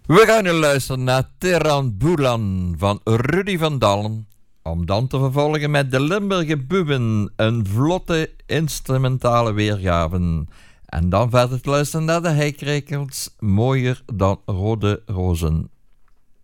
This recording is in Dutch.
We gaan nu luisteren naar Terran Boelan van Rudy van Dalen. Om dan te vervolgen met de Limburger Buben, een vlotte instrumentale weergave. En dan verder te luisteren naar de Heikrekels, mooier dan rode rozen.